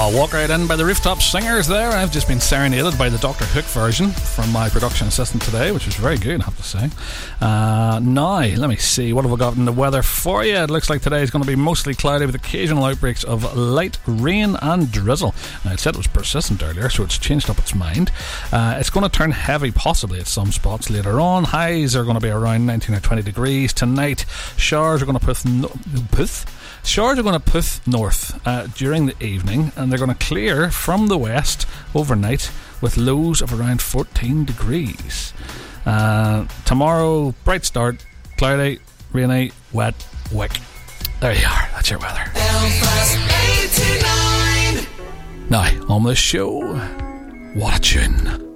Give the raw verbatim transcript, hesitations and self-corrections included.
Oh, Walk Right In by the Rooftop Singers there. I've just been serenaded by the Doctor Hook version from my production assistant today, which was very good, I have to say. Uh, now, let me see, what have we got in the weather for you? It looks like today is going to be mostly cloudy with occasional outbreaks of light rain and drizzle. Now, it said it was persistent earlier, so it's changed up its mind. Uh, it's going to turn heavy possibly at some spots later on. Highs are going to be around nineteen or twenty degrees. Tonight, showers are going to puff... No, puff? Showers are going to puff north uh, during the evening, and they're going to clear from the west overnight with lows of around fourteen degrees. Uh, tomorrow, bright start, cloudy, rainy, wet, wick. There you are, that's your weather. Now, on the show, what a tune.